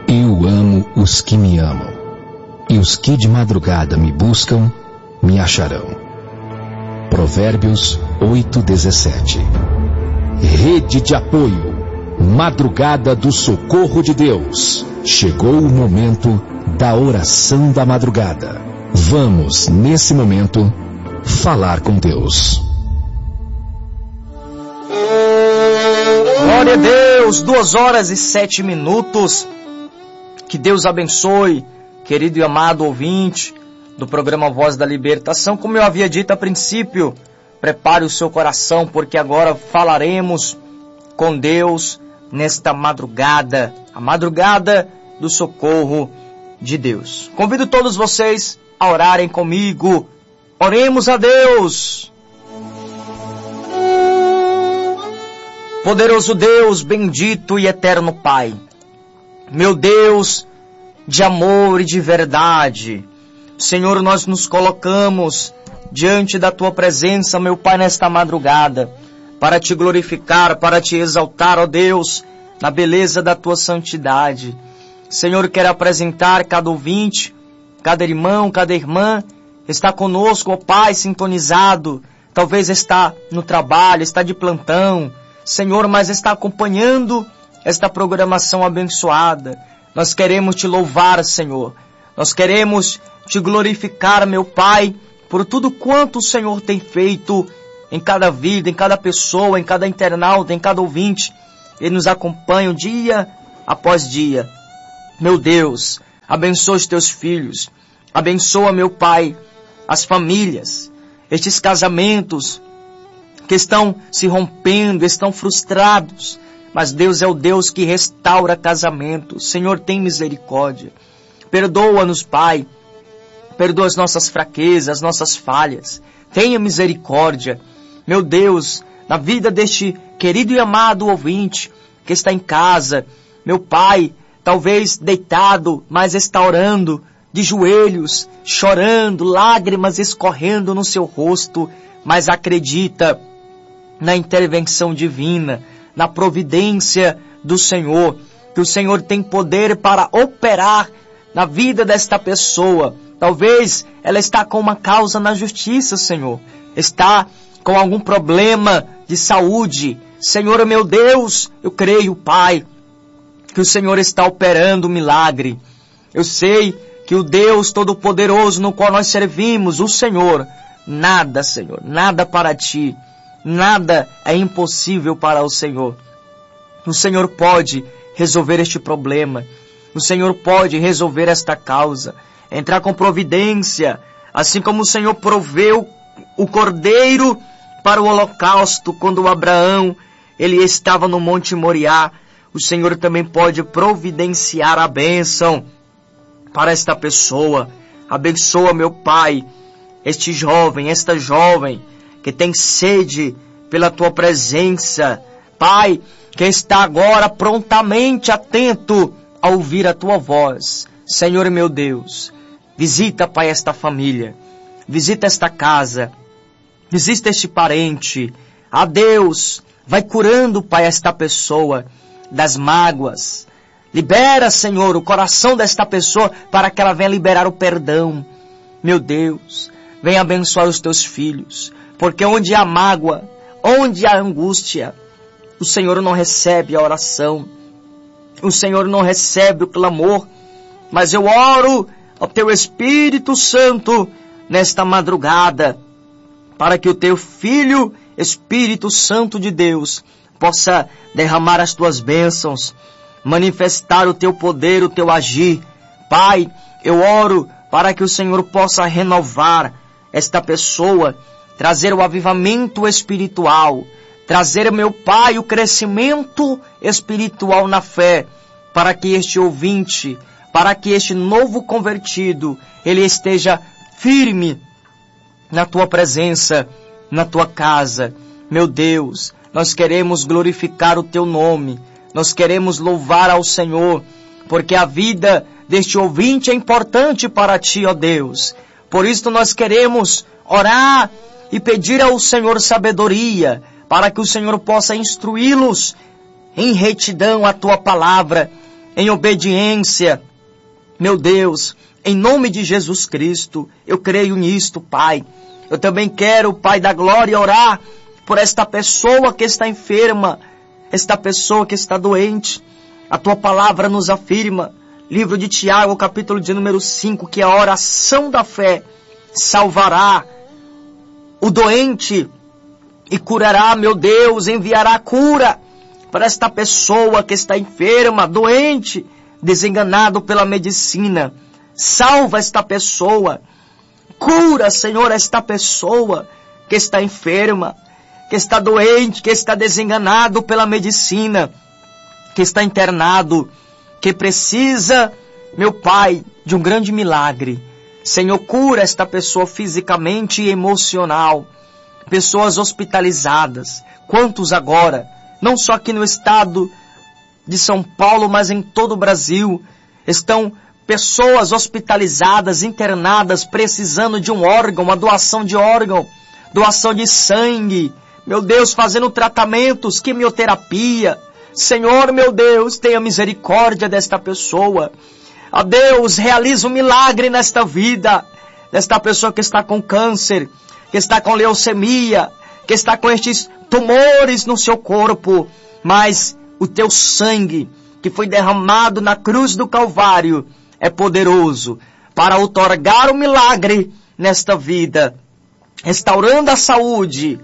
Eu amo os que me amam, e os que de madrugada me buscam, me acharão. Provérbios 8:17. Rede de apoio, Madrugada do Socorro de Deus. Chegou o momento da oração da madrugada. Vamos, nesse momento, falar com Deus. Glória a Deus, 2h07. Que Deus abençoe, querido e amado ouvinte do programa Voz da Libertação. Como eu havia dito a princípio, prepare o seu coração, porque agora falaremos com Deus nesta madrugada, a madrugada do socorro de Deus. Convido todos vocês a orarem comigo. Oremos a Deus. Poderoso Deus, bendito e eterno Pai, meu Deus de amor e de verdade, Senhor, nós nos colocamos diante da Tua presença, meu Pai, nesta madrugada, para Te glorificar, para Te exaltar, ó Deus, na beleza da Tua santidade. Senhor, quero apresentar cada ouvinte, cada irmão, cada irmã, está conosco, ó Pai, sintonizado, talvez está no trabalho, está de plantão, Senhor, mas está acompanhando esta programação abençoada. Nós queremos Te louvar, Senhor. Nós queremos Te glorificar, meu Pai, por tudo quanto o Senhor tem feito em cada vida, em cada pessoa, em cada internauta, em cada ouvinte. Ele nos acompanha dia após dia. Meu Deus, abençoa os Teus filhos. Abençoa, meu Pai, as famílias, estes casamentos que estão se rompendo, estão frustrados. Mas Deus é o Deus que restaura casamentos. Senhor, tem misericórdia. Perdoa-nos, Pai. Perdoa as nossas fraquezas, as nossas falhas. Tenha misericórdia, meu Deus, na vida deste querido e amado ouvinte que está em casa. Meu Pai, talvez deitado, mas está orando, de joelhos, chorando, lágrimas escorrendo no seu rosto, mas acredita na intervenção divina, na providência do Senhor, que o Senhor tem poder para operar na vida desta pessoa. Talvez ela está com uma causa na justiça, Senhor. Está com algum problema de saúde. Senhor, meu Deus, eu creio, Pai, que o Senhor está operando um milagre. Eu sei que o Deus Todo-Poderoso no qual nós servimos, o Senhor, nada, Senhor, nada para Ti, nada é impossível para o Senhor. O Senhor pode resolver este problema. O Senhor pode resolver esta causa. Entrar com providência, assim como o Senhor proveu o cordeiro para o holocausto quando Abraão ele estava no Monte Moriá. O Senhor também pode providenciar a bênção para esta pessoa. Abençoa, meu Pai, este jovem, esta jovem que tem sede pela Tua presença. Pai, que está agora prontamente atento a ouvir a Tua voz. Senhor, meu Deus, visita, Pai, esta família, visita esta casa, visita este parente. A Deus, vai curando, Pai, esta pessoa das mágoas. Libera, Senhor, o coração desta pessoa para que ela venha liberar o perdão. Meu Deus, venha abençoar os Teus filhos, porque onde há mágoa, onde há angústia, o Senhor não recebe a oração, o Senhor não recebe o clamor. Mas eu oro ao Teu Espírito Santo nesta madrugada, para que o Teu Filho, Espírito Santo de Deus, possa derramar as Tuas bênçãos, manifestar o Teu poder, o Teu agir. Pai, eu oro para que o Senhor possa renovar esta pessoa, trazer o avivamento espiritual, trazer, meu Pai, o crescimento espiritual na fé, para que este ouvinte, para que este novo convertido, ele esteja firme na Tua presença, na Tua casa. Meu Deus, nós queremos glorificar o Teu nome, nós queremos louvar ao Senhor, porque a vida deste ouvinte é importante para Ti, ó Deus. Por isso nós queremos orar e pedir ao Senhor sabedoria, para que o Senhor possa instruí-los em retidão a Tua palavra, em obediência. Meu Deus, em nome de Jesus Cristo, eu creio nisto, Pai. Eu também quero, Pai da glória, orar por esta pessoa que está enferma, esta pessoa que está doente. A Tua palavra nos afirma, livro de Tiago, capítulo de número 5, que a oração da fé salvará o doente e curará, meu Deus, enviará cura para esta pessoa que está enferma, doente, desenganado pela medicina. Salva esta pessoa. Cura, Senhor, esta pessoa que está enferma, que está doente, que está desenganado pela medicina, que está internado, que precisa, meu Pai, de um grande milagre. Senhor, cura esta pessoa fisicamente e emocional. Pessoas hospitalizadas. Quantos agora? Não só aqui no estado de São Paulo, mas em todo o Brasil. Estão pessoas hospitalizadas, internadas, precisando de um órgão, uma doação de órgão, doação de sangue. Meu Deus, fazendo tratamentos, quimioterapia. Senhor, meu Deus, tenha misericórdia desta pessoa. Ó Deus, realiza um milagre nesta vida, desta pessoa que está com câncer, que está com leucemia, que está com estes tumores no seu corpo. Mas o Teu sangue, que foi derramado na cruz do Calvário, é poderoso para outorgar o milagre nesta vida, restaurando a saúde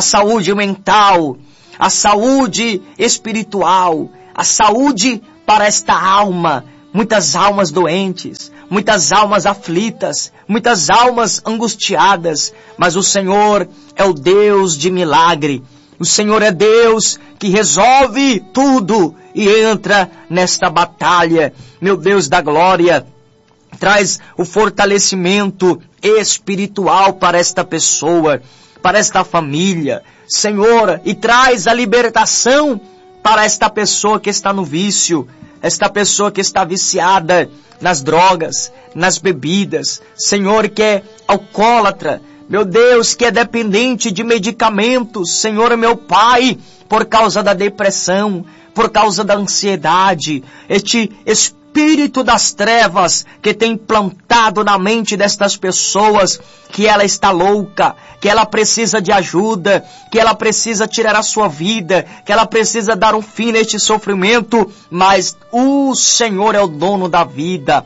mental, a saúde espiritual, a saúde para esta alma. Muitas almas doentes, muitas almas aflitas, muitas almas angustiadas, mas o Senhor é o Deus de milagre. O Senhor é Deus que resolve tudo e entra nesta batalha. Meu Deus da glória, traz o fortalecimento espiritual para esta pessoa, para esta família, Senhor, e traz a libertação para esta pessoa que está no vício, esta pessoa que está viciada nas drogas, nas bebidas, Senhor, que é alcoólatra, meu Deus, que é dependente de medicamentos, Senhor, meu Pai, por causa da depressão, por causa da ansiedade, este espírito das trevas que tem plantado na mente destas pessoas que ela está louca, que ela precisa de ajuda, que ela precisa tirar a sua vida, que ela precisa dar um fim neste sofrimento, mas o Senhor é o dono da vida.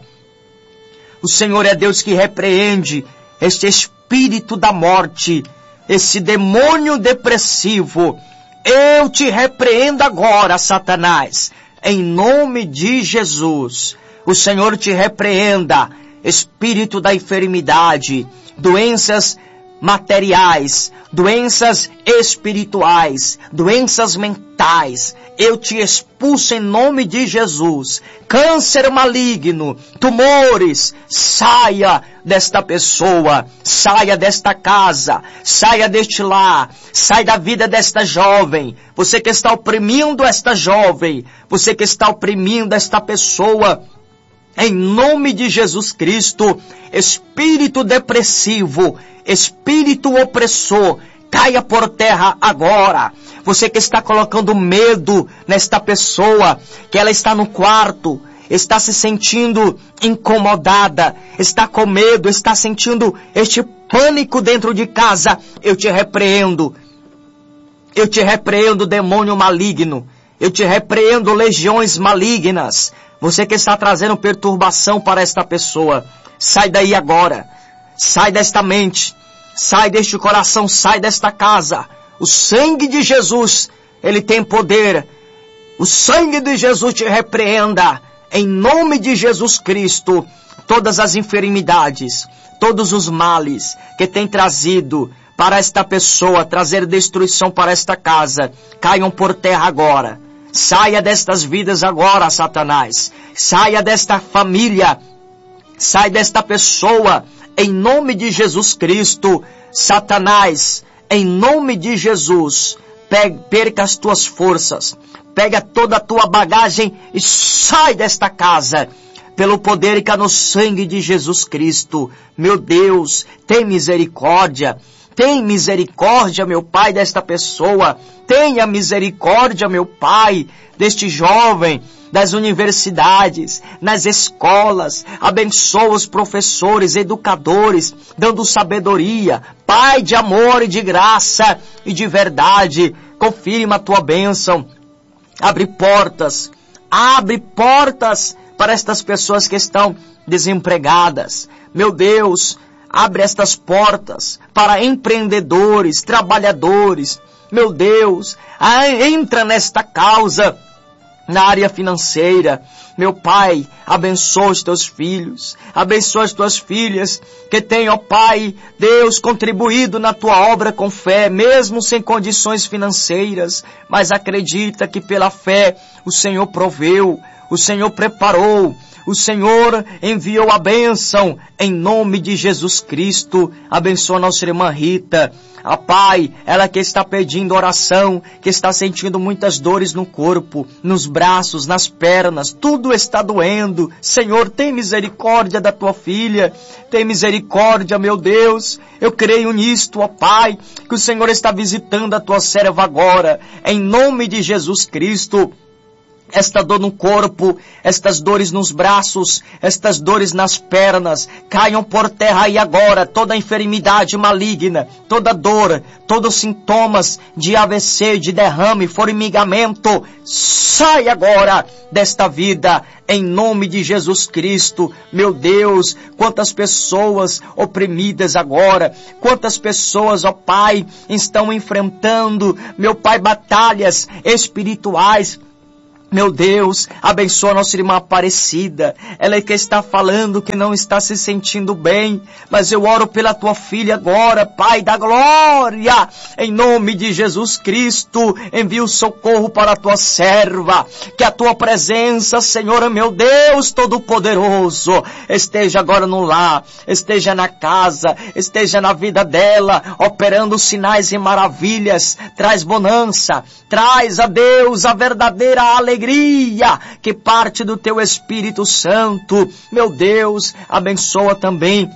O Senhor é Deus que repreende este espírito da morte, esse demônio depressivo. Eu te repreendo agora, Satanás, em nome de Jesus. O Senhor te repreenda, espírito da enfermidade, doenças materiais, doenças espirituais, doenças mentais. Eu te expulso em nome de Jesus. Câncer maligno, tumores, saia desta pessoa, saia desta casa, saia deste lar, saia da vida desta jovem. Você que está oprimindo esta jovem, você que está oprimindo esta pessoa, em nome de Jesus Cristo, espírito depressivo, espírito opressor, caia por terra agora. Você que está colocando medo nesta pessoa, que ela está no quarto, está se sentindo incomodada, está com medo, está sentindo este pânico dentro de casa, eu te repreendo. Eu te repreendo, demônio maligno. Eu te repreendo, legiões malignas. Você que está trazendo perturbação para esta pessoa, sai daí agora. Sai desta mente. Sai deste coração, sai desta casa. O sangue de Jesus, ele tem poder. O sangue de Jesus te repreenda. Em nome de Jesus Cristo, todas as enfermidades, todos os males que tem trazido para esta pessoa, trazer destruição para esta casa, caiam por terra agora. Saia destas vidas agora, Satanás. Saia desta família. Sai desta pessoa. Em nome de Jesus Cristo, Satanás, em nome de Jesus, perca as tuas forças. Pega toda a tua bagagem e sai desta casa. Pelo poder que há no sangue de Jesus Cristo. Meu Deus, tem misericórdia. Tem misericórdia, meu Pai, desta pessoa. Tenha misericórdia, meu Pai, deste jovem. das universidades, nas escolas. Abençoa os professores, educadores, dando sabedoria. Pai de amor e de graça e de verdade, confirma a tua bênção. Abre portas para estas pessoas que estão desempregadas. Meu Deus, abre estas portas para empreendedores, trabalhadores. Meu Deus, entra nesta causa na área financeira. Meu Pai, abençoa os teus filhos, abençoa as tuas filhas que têm, ó Pai, Deus, contribuído na tua obra com fé, mesmo sem condições financeiras, mas acredita que pela fé o Senhor proveu, o Senhor preparou, o Senhor enviou a bênção em nome de Jesus Cristo. Abençoa nossa irmã Rita. A Pai, ela que está pedindo oração, que está sentindo muitas dores no corpo, nos braços, nas pernas, tudo está doendo. Senhor, tem misericórdia da tua filha, tem misericórdia, meu Deus. Eu creio nisto, ó Pai, que o Senhor está visitando a tua serva agora, em nome de Jesus Cristo. Esta dor no corpo, estas dores nos braços, estas dores nas pernas, caiam por terra aí agora. Toda enfermidade maligna, toda dor, todos os sintomas de AVC, de derrame, formigamento, sai agora desta vida, em nome de Jesus Cristo. Meu Deus, quantas pessoas oprimidas agora, quantas pessoas, ó Pai, estão enfrentando, meu Pai, batalhas espirituais. Meu Deus, abençoa nossa irmã Aparecida. Ela é que está falando que não está se sentindo bem. Mas eu oro pela tua filha agora, Pai da glória. Em nome de Jesus Cristo, envia o socorro para a tua serva. Que a tua presença, Senhor, meu Deus Todo-Poderoso, esteja agora no lar, esteja na casa, esteja na vida dela, operando sinais e maravilhas. Traz bonança, traz a Deus a verdadeira alegria que parte do teu Espírito Santo. Meu Deus, abençoa também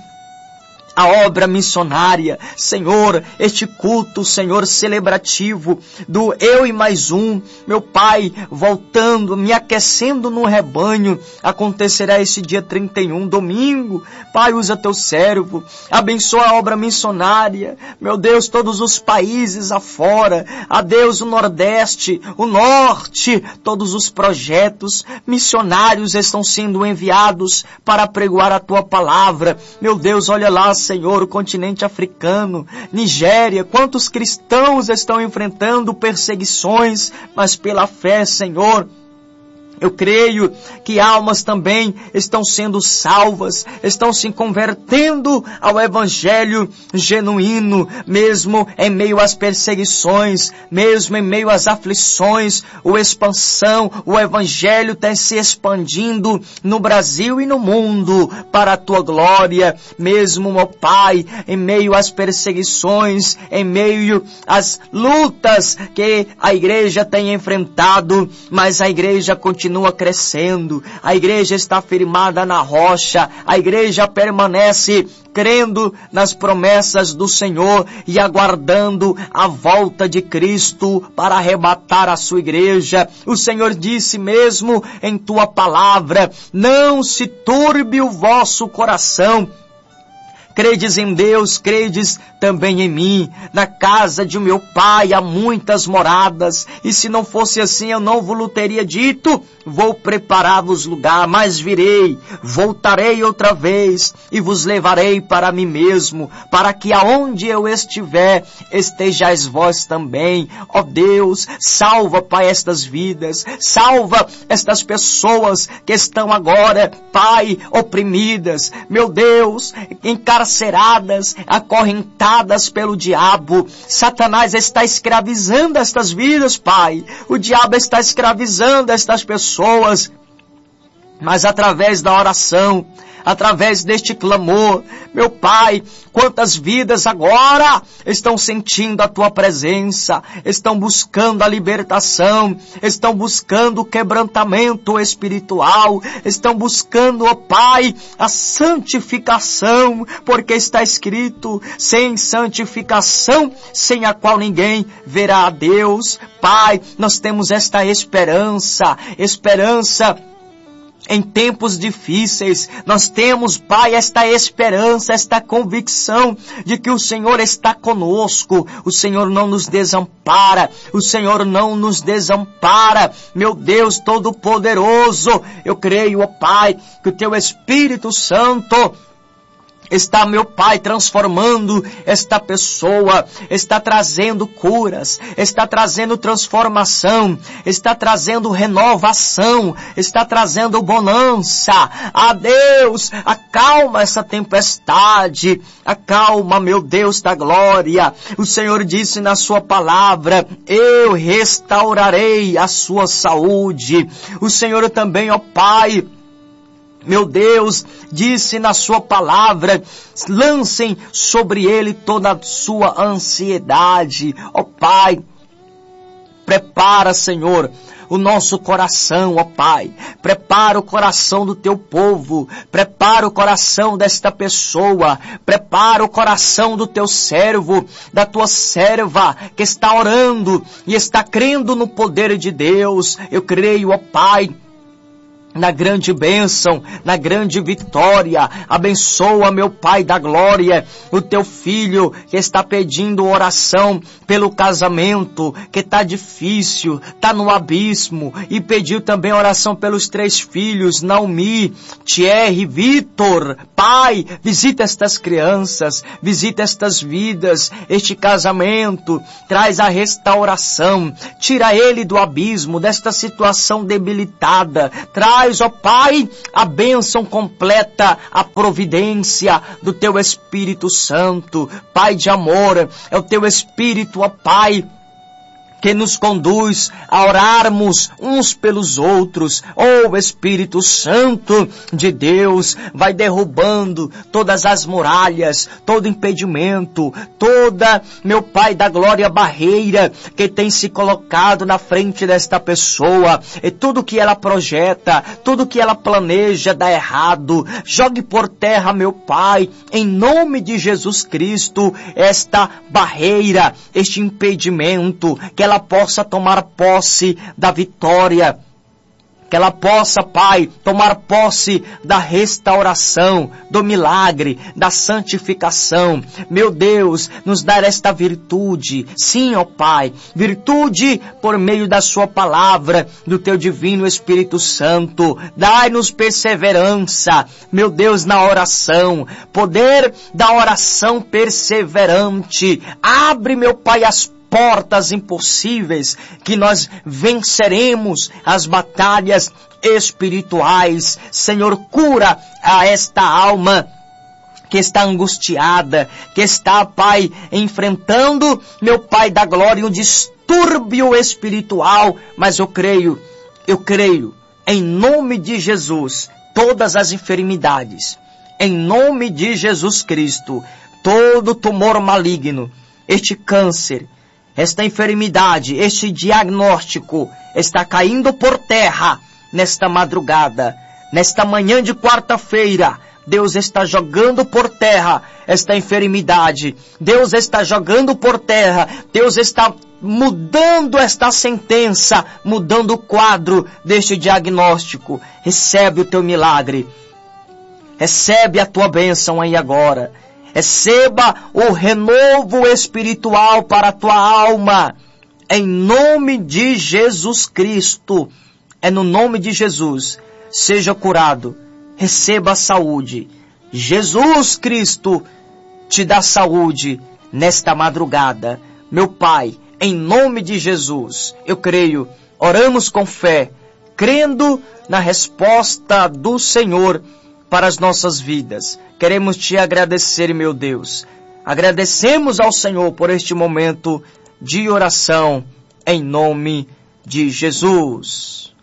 a obra missionária, Senhor, este culto, Senhor, celebrativo do Eu e Mais Um, meu Pai, voltando, me aquecendo no rebanho, acontecerá esse dia 31, domingo. Pai, usa teu servo, abençoa a obra missionária, meu Deus, todos os países afora, a Deus, o Nordeste, o Norte, todos os projetos missionários estão sendo enviados para pregoar a tua palavra. Meu Deus, olha lá, Senhor, o continente africano, Nigéria, quantos cristãos estão enfrentando perseguições, mas pela fé, Senhor, eu creio que almas também estão sendo salvas, estão se convertendo ao Evangelho genuíno, mesmo em meio às perseguições, mesmo em meio às aflições, o Evangelho tem se expandindo no Brasil e no mundo, para a tua glória, mesmo, ó Pai, em meio às perseguições, em meio às lutas que a igreja tem enfrentado, mas a igreja continua crescendo, a igreja está firmada na rocha, a igreja permanece crendo nas promessas do Senhor e aguardando a volta de Cristo para arrebatar a sua igreja. O Senhor disse mesmo em tua palavra: não se turbe o vosso coração. Credes em Deus, credes também em mim. Na casa de meu Pai há muitas moradas, e se não fosse assim eu não vos teria dito: vou preparar-vos lugar, mas virei, voltarei outra vez, e vos levarei para mim mesmo, para que aonde eu estiver, estejais vós também. Ó Deus, salva, Pai, estas vidas, salva estas pessoas que estão agora, Pai, oprimidas, meu Deus, encarceradas, acorrentadas pelo diabo. Satanás está escravizando estas vidas, Pai. O diabo está escravizando estas pessoas. mas através da oração, através deste clamor, meu Pai, quantas vidas agora estão sentindo a Tua presença, estão buscando a libertação, estão buscando o quebrantamento espiritual, estão buscando, ó Pai, a santificação, porque está escrito, sem santificação, sem a qual ninguém verá a Deus. Pai, nós temos esta esperança em tempos difíceis. Nós temos, Pai, esta esperança, esta convicção de que o Senhor está conosco. O Senhor não nos desampara. O Senhor não nos desampara. Meu Deus Todo-Poderoso, eu creio, ó Pai, que o Teu Espírito Santo está, meu Pai, transformando esta pessoa, está trazendo curas, está trazendo transformação, está trazendo renovação, está trazendo bonança. Ah, Deus, acalma essa tempestade, acalma, meu Deus da glória. O Senhor disse na sua palavra, eu restaurarei a sua saúde. O Senhor também, ó Pai, meu Deus, disse na sua palavra, lancem sobre ele toda a sua ansiedade. Ó Pai, prepara, Senhor, o nosso coração, ó Pai. Prepara o coração do Teu povo. Prepara o coração desta pessoa. Prepara o coração do Teu servo, da Tua serva, que está orando e está crendo no poder de Deus. Eu creio, ó Pai, na grande bênção, na grande vitória. Abençoa, meu Pai da glória, o Teu filho que está pedindo oração pelo casamento, que está difícil, está no abismo, e pediu também oração pelos 3 filhos, Naomi, Thierry, Vitor. Pai, visita estas crianças, visita estas vidas, este casamento, traz a restauração, tira ele do abismo, desta situação debilitada, traz, ó Pai, a bênção completa, a providência do Teu Espírito Santo. Pai de amor, é o Teu Espírito, ó Pai, que nos conduz a orarmos uns pelos outros. Oh, Espírito Santo de Deus, vai derrubando todas as muralhas, todo impedimento, toda, meu Pai da glória, barreira que tem se colocado na frente desta pessoa, e tudo que ela projeta, tudo que ela planeja dá errado. Jogue por terra, meu Pai, em nome de Jesus Cristo, esta barreira, este impedimento, que ela possa tomar posse da vitória, que ela possa, Pai, tomar posse da restauração, do milagre, da santificação. Meu Deus, nos dar esta virtude, sim, ó Pai, virtude por meio da Sua palavra, do Teu divino Espírito Santo. Dai-nos perseverança, meu Deus, na oração, poder da oração perseverante. Abre, meu Pai, as portas impossíveis, que nós venceremos as batalhas espirituais. Senhor, cura a esta alma que está angustiada, que está, Pai, enfrentando, meu Pai da glória, um distúrbio espiritual. Mas eu creio, em nome de Jesus, todas as enfermidades, em nome de Jesus Cristo, todo tumor maligno, este câncer, esta enfermidade, este diagnóstico está caindo por terra nesta madrugada, nesta manhã de quarta-feira. Deus está jogando por terra esta enfermidade. Deus está jogando por terra. Deus está mudando esta sentença, mudando o quadro deste diagnóstico. Recebe o Teu milagre. Recebe a Tua bênção aí agora. Receba o renovo espiritual para a tua alma, em nome de Jesus Cristo. É no nome de Jesus. Seja curado, receba a saúde. Jesus Cristo te dá saúde nesta madrugada. Meu Pai, em nome de Jesus, eu creio, oramos com fé, crendo na resposta do Senhor para as nossas vidas. Queremos Te agradecer, meu Deus. Agradecemos ao Senhor por este momento de oração, em nome de Jesus.